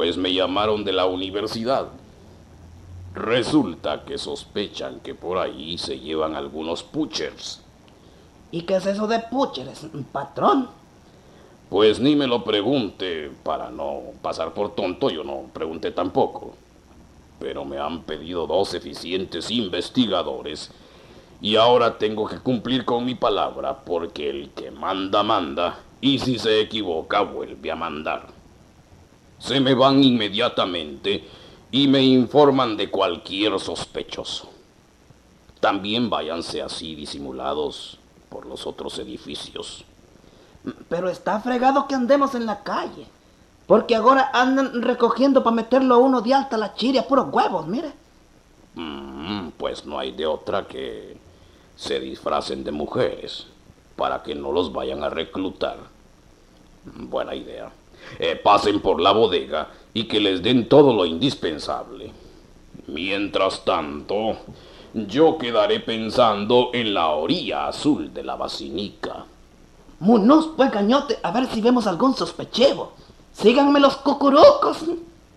pues me llamaron de la universidad. Resulta que sospechan que por ahí se llevan algunos puchers. ¿Y qué es eso de pucheres, patrón? Pues ni me lo pregunte, para no pasar por tonto, yo no pregunté tampoco. Pero me han pedido 2 eficientes investigadores y ahora tengo que cumplir con mi palabra porque el que manda, manda y si se equivoca vuelve a mandar. Se me van inmediatamente y me informan de cualquier sospechoso. También váyanse así disimulados por los otros edificios. Pero está fregado que andemos en la calle. Porque ahora andan recogiendo para meterlo a uno de alta la chiria, puros huevos, mire. Pues no hay de otra que se disfracen de mujeres para que no los vayan a reclutar. Buena idea. Pasen por la bodega y que les den todo lo indispensable. Mientras tanto, yo quedaré pensando en la orilla azul de la basinica. Munos, pues gañote, a ver si vemos algún sospechevo. Síganme los cucurucos.